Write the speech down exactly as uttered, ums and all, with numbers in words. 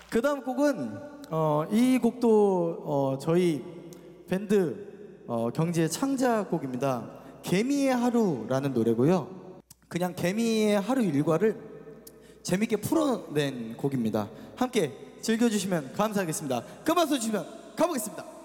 그 다음 곡은 어, 이 곡도 어, 저희 밴드 어, 경지의 창작곡입니다. 개미의 하루라는 노래고요. 그냥 개미의 하루 일과를 재밌게 풀어낸 곡입니다. 함께 즐겨주시면 감사하겠습니다. 큰 박수 주시면 가보겠습니다.